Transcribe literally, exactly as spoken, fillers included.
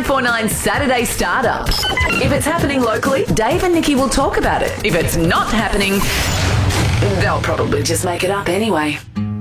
four nine Saturday Startup. If it's happening locally, Dave and Nikki will talk about it. If it's not happening, they'll probably just make it up anyway.